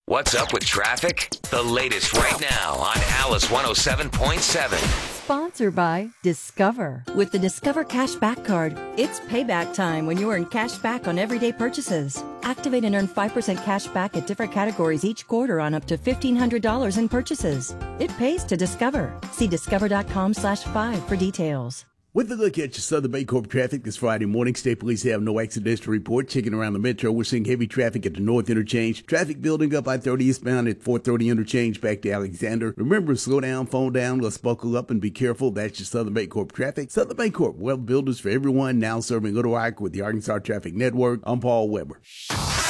What's up with traffic? The latest right now on Alice 107.7. Sponsored by Discover. With the Discover Cashback Card, it's payback time when you earn cash back on everyday purchases. Activate and earn 5% cash back at different categories each quarter on up to $1,500 in purchases. It pays to Discover. See discover.com/5 for details. With a look at your Southern Bancorp traffic this Friday morning, state police have no accidents to report. Checking around the metro, we're seeing heavy traffic at the North Interchange. Traffic building up I-30 eastbound at 430 Interchange back to Alexander. Remember, slow down, phone down, let's buckle up and be careful. That's your Southern Bancorp traffic. Southern Bancorp, well builders for everyone, now serving Little Rock with the Arkansas Traffic Network. I'm Paul Weber.